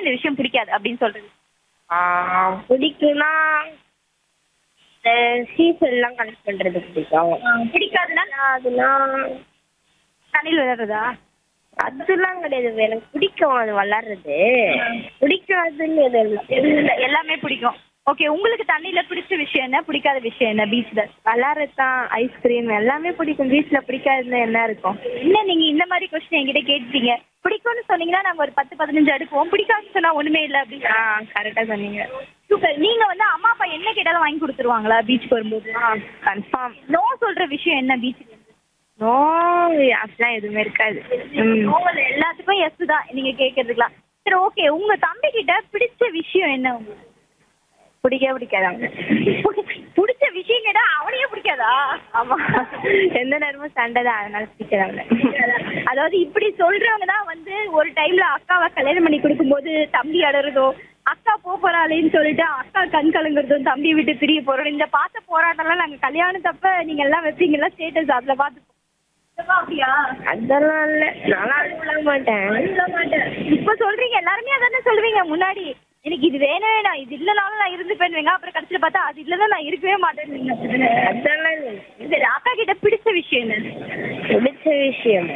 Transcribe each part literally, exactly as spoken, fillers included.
இந்த விஷயம் பிடிக்காது அப்படின்னு சொல்றது? ஆ, பிடிக்கும்னா சீசன் எல்லாம் கனெக்ட் பண்றது பிடிக்கும். பிடிக்காதுன்னா அதுனா தண்ணியில் விளையாடுறதா? அதெல்லாம் கிடையாது, எனக்கு பிடிக்கும் அது விளாடுறது. பிடிக்காதுன்னு எதுவும் இல்லை. எதுவும் இல்ல, எல்லாமே பிடிக்கும். ஓகே, உங்களுக்கு தண்ணியில பிடிச்ச விஷயம் என்ன, பிடிக்காத விஷயம் என்ன பீச்ல? விளாட்றது தான், ஐஸ்கிரீம் எல்லாமே பிடிக்கும். பீச்சில் பிடிக்காதுன்னு என்ன இருக்கும்? என்ன நீங்க இந்த மாதிரி கொஸ்டின் என்கிட்ட கேட்டீங்க? பிடிக்கும்னு சொன்னீங்கன்னா நாங்க ஒரு பத்து பதினஞ்சு அடுக்குவோம், பிடிக்காதுன்னு சொன்னா ஒண்ணுமே இல்லை அப்படின்னு. ஆ, கரெக்டாக சொன்னீங்க. சூப்பர். நீங்க வந்து அம்மா அப்பா என்ன கேட்டாலும் வாங்கி கொடுத்துருவாங்களா பீச்சுக்கு வரும்போது? ஆ, கன்ஃபார்ம். நோ சொல்ற விஷயம் என்ன பீச்சுக்கு? நோ, அப்படிலாம் எதுவுமே இருக்காது. ம் நோவில் எல்லாத்துக்கும் எஸ் தான் நீங்க கேட்கறதுக்கலாம். சரி, ஓகே, உங்க தம்பி கிட்ட பிடிச்ச விஷயம் என்ன உங்களுக்கு? பிடிக்கவே பிடிக்காது அவங்க. பிடிச்ச விஷயம் கேட்டா அவனையே பிடிக்காதா? ஆமாம், எந்த நேரமும் சண்டை தான், அதனால பிடிக்கிறாங்க. அதாவது இப்படி சொல்றவங்க தான் வந்து ஒரு டைம்ல அக்காவை கல்யாணம் பண்ணி கொடுக்கும்போது தம்பி அடறதோ, அக்கா போ போறாளேன்னு சொல்லிட்டு அக்கா கண் கலங்குறதும், தம்பியை விட்டு பிரிய போறோம். இந்த பார்த்த போராட்டம்லாம் நாங்க கல்யாணத்தப்ப நீங்க எல்லாம் வைப்பீங்களா ஸ்டேட்டஸ், அதுல பார்த்து அப்படியா? அதெல்லாம் இல்லை, நானும் அழுவ மாட்டேன். இப்ப சொல்றீங்க, எல்லாருமே அதானே சொல்லுவீங்க முன்னாடி, எனக்கு இது வேணும், நான் இது இல்லைனாலும் நான் இருந்து போயிருவேங்க, அப்புறம் கடைசியில் பார்த்தா அது இல்லைன்னா நான் இருக்கவே மாட்டேன்னு. அதெல்லாம் இல்லை. சரி, அக்கா கிட்ட பிடிச்ச விஷயம் என்ன? பிடிச்ச விஷயம்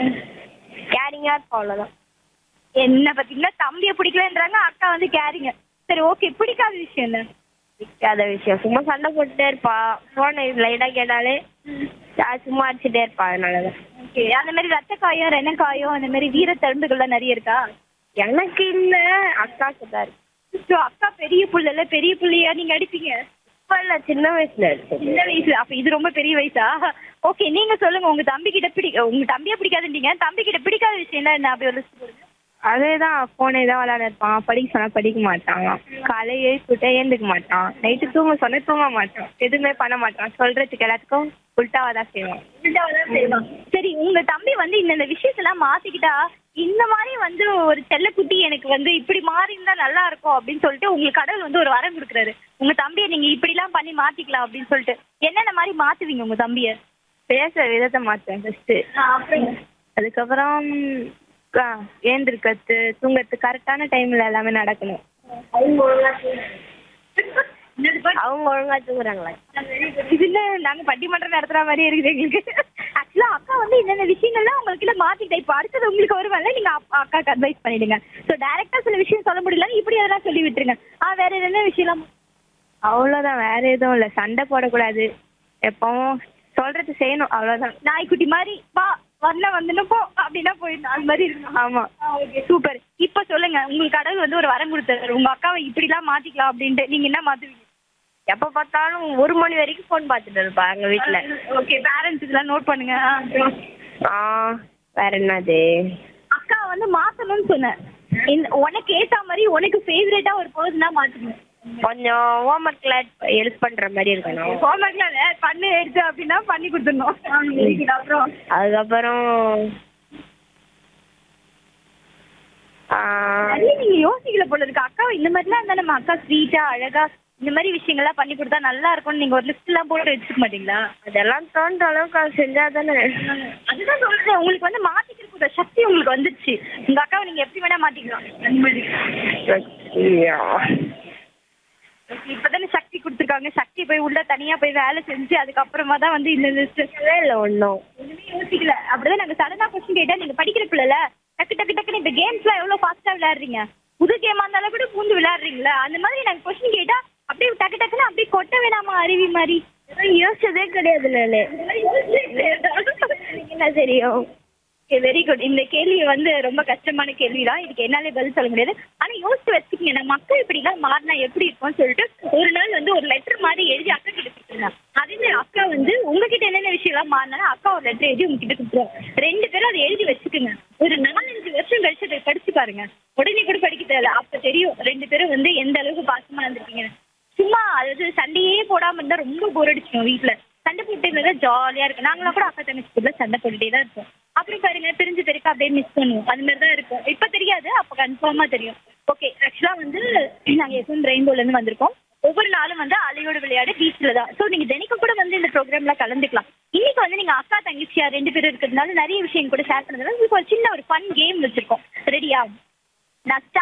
கேரிங்காக இருக்கும், அவ்வளோதான். என்ன பார்த்தீங்கன்னா தம்பியை பிடிக்கலன்றாங்க, அக்கா வந்து கேரிங்க. சரி, ஓகே, பிடிக்காத விஷயம் என்ன? பிடிக்காத விஷயம் சும்மா சண்டை போட்டுட்டே இருப்பா, ஃபோனை லைட்டாக கேட்டாலே சும்மா அடிச்சுட்டே இருப்பா, அதனால தான். ஓகே, அந்த மாதிரி ரத்த காயம், ரென காயம், அந்த மாதிரி வீர தழும்புகள்லாம் நிறைய இருக்கா? எனக்கு இல்லை, அக்காவுக்கு தான் இருக்கு. ஸோ அக்கா பெரிய புள்ளல, பெரிய புள்ளையா நீங்க அடிப்பீங்க? இப்போ இல்லை, சின்ன வயசுல இருக்கு. சின்ன வயசு, அப்ப இது ரொம்ப பெரிய வயசா? ஓகே, நீங்க சொல்லுங்க, உங்க தம்பி கிட்ட பிடி உங்க தம்பியை பிடிக்காதுன்றீங்க, தம்பி கிட்ட பிடிக்காத விஷயம் என்ன? அப்படி ஒரு லிஸ்ட் போடுங்க. அதே தான், ஃபோனே தான் விளையாட இருப்பான், படிக்க சொன்னால் படிக்க மாட்டான், காலை எழுப்பிட்டு ஏந்துக்க மாட்டான், நைட்டு தூங்க சொன்னால் தூங்க மாட்டான், எதுவுமே பண்ண மாட்டான், சொல்கிறதுக்கு எல்லாத்துக்கும் உல்ட்டாவாக தான் செய்வான். உல்டாவாதான் செய்வான். சரி, உங்க தம்பி வந்து இந்த விஷயத்தெல்லாம் மாத்திக்கிட்டா, இந்த மாதிரி வந்து ஒரு செல்லக்குட்டி எனக்கு வந்து இப்படி மாறி இருந்தா நல்லா இருக்கும் அப்படின்னு சொல்லிட்டு உங்களுக்கு கடவுள் வந்து ஒரு வரம் கொடுக்குறாரு, உங்க தம்பியை நீங்க இப்படிலாம் பண்ணி மாத்திக்கலாம் அப்படின்னு சொல்லிட்டு என்னென்ன மாதிரி மாத்துவீங்க உங்க தம்பியை? பேசுகிற விதத்தை மாற்றுவேன் ஃபஸ்ட்டு. அப்புறம் அதுக்கப்புறம் ஏந்திருக்கிறது, தூங்கிறது, கரெக்டான டைமில் எல்லாமே நடக்கணும். அவங்க ஒழுங்கா அவங்க ஒழுங்காக தூங்குறாங்களா? இது இல்ல, நாங்க பட்டிமன்றம் நடத்துற மாதிரி இருக்குது எங்களுக்கு. ஆக்சுவலா அக்கா வந்து என்னென்ன விஷயங்கள்லாம் உங்களுக்கு இல்ல மாத்திட்டா, இப்ப அடுத்தது உங்களுக்கு வருவாங்க, நீங்க அப்பா அக்காக்கு அட்வைஸ் பண்ணிடுங்க. ஸோ டைரக்டா சில விஷயம் சொல்ல முடியல, இப்படி அதெல்லாம் சொல்லி விட்டுருங்க. ஆ, வேற என்ன விஷயம்லாம்? அவ்வளோதான், வேற எதுவும் இல்லை. சண்டை போடக்கூடாது, எப்பவும் சொல்றது செய்யணும், அவ்வளோதான். நாய்க்குட்டி மாதிரி வா வரல வந்துன்னு போ அப்படின்னா போயிடணும், அது மாதிரி இருக்கணும். ஆமாம். Okay, super. இப்ப சொல்லுங்க, உங்களுக்கு கடவுள் வந்து ஒரு வரம் கொடுத்தாரு, உங்க அக்காவை இப்படிலாம் மாத்திக்கலாம் அப்படின்ட்டு, நீங்க என்ன மாத்துவீங்க? எப்போ பார்த்தாலும் ஒரு மணி வரைக்கும் ஃபோன் பார்த்துட்டு இருப்பா எங்கள் வீட்டில். ஓகே, பேரண்ட்ஸ் இதெல்லாம் நோட் பண்ணுங்க. ஆ, அப்புறம் ஆ, வேற என்னது? அக்கா வந்து மாத்தணும்னு சொன்னேன், இந்த உனக்கு ஏத்த மாதிரி உனக்கு ஃபேவரட்டா ஒரு பர்சனா மாத்துங்க. கொஞ்சம் ஹோம்ஒர்க்ல ஹெல்ப் பண்ற மாதிரி இருக்கணும். ஹோம்ஒர்க்ல பண்ணு எடுத்து அப்படின்னா பண்ணி கொடுத்துடணும். அப்புறம் அதுக்கப்புறம் ஆ, நிறைய நீங்க யோசிக்கல போல இருக்கு. அக்காவை இந்த மாதிரிலாம் இருந்தா நம்ம அக்கா ஸ்வீட்டா அழகா இந்த மாதிரி விஷயங்கள்லாம் பண்ணி கொடுத்தா நல்லா இருக்கும்னு நீங்க ஒரு லிஸ்ட் எல்லாம் போட்டு வச்சுக்க மாட்டீங்களா? அதெல்லாம் தோன்ற அளவுக்கு அது செஞ்சா தானே. அதுதான் சொல்றேன், உங்களுக்கு வந்து மாத்திக்கிறதுக்கு ஒரு சக்தி உங்களுக்கு வந்துருச்சு, உங்க அக்காவை நீங்க எப்படி வேணா மாத்திக்கலாம். அந்த மாதிரி இப்பதானே சக்தி கொடுத்துருக்காங்க, சக்தி போய் உள்ள தனியா போய் வேலை செஞ்சு அதுக்கப்புறமா தான் வந்து இந்த லிஸ்ட் இல்லை ஒன்றும் ஒண்ணுமே யோசிக்கல. அப்படிதான் நாங்க சடனா கொஸ்டின் கேட்டா நீங்க படிக்கிற பிள்ளைல டக்கு டக்கு டக்குன்னு இப்ப கேம்ஸ்லாம் எவ்வளவு ஃபாஸ்டா விளையாடுறீங்க, புது கேமா இருந்தாலும் கூட பூந்து விளையாடுறீங்களா, அந்த மாதிரி நாங்க கொஸ்டின் கேட்டா அப்படியே டக்கு டக்குன்னு அப்படியே கொட்ட வேணாமா அருவி மாதிரி? யோசிச்சதே கிடையாது நானு. என்ன தெரியும்? Very good. இந்த கேள்வி வந்து ரொம்ப கஷ்டமான கேள்விதான், இதுக்கு என்னாலே பதில் சொல்ல முடியாது. ஆனா யோசிச்சு வச்சுக்கீங்க, நம்ம மக்கள் இப்படிலாம் மாறினா எப்படி இருக்கும்னு சொல்லிட்டு ஒரு நாள் வந்து ஒரு லெட்டர் மாதிரி எழுதி அக்கா கிட்ட கொடுத்துருந்தாங்க. அதே அக்கா வந்து உங்ககிட்ட என்னென்ன விஷயம் எல்லாம் மாறினாலும் அக்கா ஒரு லெட்டர் எழுதி உங்ககிட்ட கொடுத்துருவோம். ரெண்டு பேரும் அதை எழுதி வச்சுக்கோங்க, ஒரு நாலஞ்சு வருஷம் கழிச்சு அதை படிச்சு பாருங்க, உடனே கூட படிக்க தேவையில்ல, அப்ப தெரியும் ரெண்டு பேரும் வந்து எந்த அளவுக்கு பாசமா இருந்திருக்கீங்க. சும்மா அதாவது சண்டையே போடாம இருந்தா ரொம்ப போர் அடிச்சிடும் வீட்டுல, சண்டை போட்டு இருந்தா ஜாலியா இருக்கு. நாங்களாம் கூட அக்கா தங்கச்சிக்குள்ள சண்டை போட்டுட்டே தான் இருப்போம். அப்புறம் பாருங்க பிரிஞ்சு பெருக்கா அப்படியே மிஸ் பண்ணுவோம், அது மாதிரி தான் இருக்கும். இப்ப தெரியாது, அப்ப கன்ஃபார்மா தெரியும். ஓகே, ஆக்சுவலா வந்து நாங்க எஃப்எம் ரெயின்போல இருந்து வந்திருக்கோம். ஒவ்வொரு நாளும் வந்து அலையோடு விளையாடு பீச்ல தான். ஸோ நீங்க தினைக்கும் கூட வந்து இந்த ப்ரோக்ராம்ல கலந்துக்கலாம். இன்னைக்கு வந்து நீங்க அக்கா தங்கச்சியா ரெண்டு பேரும் இருக்கிறதுனால நிறைய விஷயம் கூட ஷேர் பண்ணதுனால உங்களுக்கு ஒரு சின்ன ஒரு ஃபன் கேம் வச்சிருக்கோம். ரெடியா? நான்